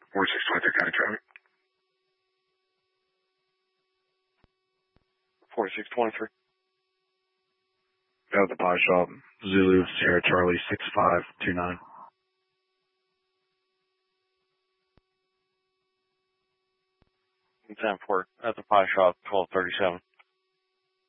4623 county traffic. 4623. At the pie shop, Zulu Sierra Charlie 6529. 10-4 at the pie shop, 1237.